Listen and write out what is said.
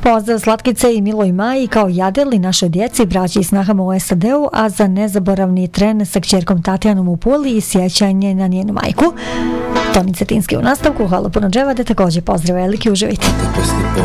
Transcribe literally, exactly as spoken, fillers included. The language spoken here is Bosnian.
Pozdrav Slatkice i Miloj Maji kao Jadeli našoj djeci, braći i snahama u S A D-u, a za nezaboravni tren sa kćerkom Tatjanom u Puli i sjećanje na njenu majku. Toni Cetinski u nastavku, hvala puno Dževade, također pozdrav veliki, uživajte.